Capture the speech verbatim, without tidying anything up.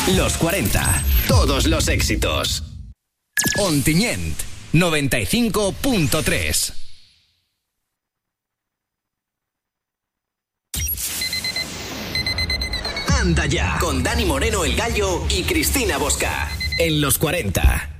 Los cuarenta. Todos los éxitos. Ontinyent, noventa y cinco punto tres. Anda ya, con Dani Moreno el Gallo y Cristina Bosca. En los cuarenta.